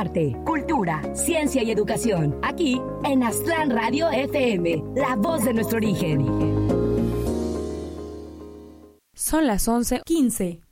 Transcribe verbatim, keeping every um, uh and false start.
arte, cultura, ciencia y educación. Aquí en Aztlán Radio F M, la voz de nuestro origen. Son las once quince.